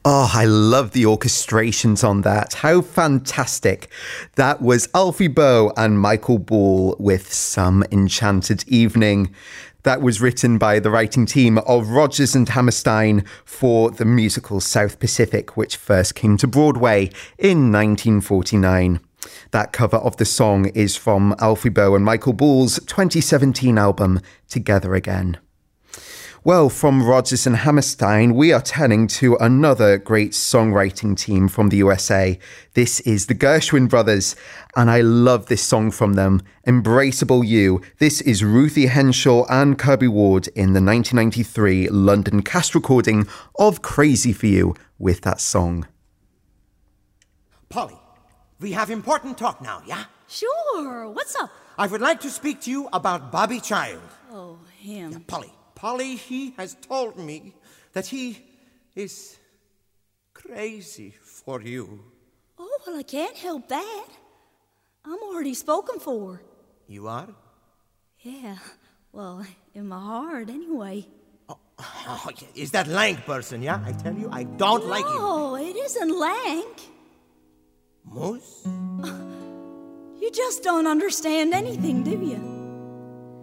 Oh, I love the orchestrations on that. How fantastic. That was Alfie Boe and Michael Ball with Some Enchanted Evening. That was written by the writing team of Rodgers and Hammerstein for the musical South Pacific, which first came to Broadway in 1949. That cover of the song is from Alfie Boe and Michael Ball's 2017 album, Together Again. Well, from Rodgers and Hammerstein, we are turning to another great songwriting team from the USA. This is the Gershwin Brothers, and I love this song from them, Embraceable You. This is Ruthie Henschel and Kirby Ward in the 1993 London cast recording of Crazy for You with that song. Polly, we have important talk now, yeah? Sure, what's up? I would like to speak to you about Bobby Child. Oh, him. Yeah, Polly, he has told me that he is crazy for you. Oh, well, I can't help that. I'm already spoken for. You are? Yeah, well, in my heart, anyway. Oh, is that lank person, yeah? I tell you, I don't like him. No, it isn't lank. Moose? You just don't understand anything, do you?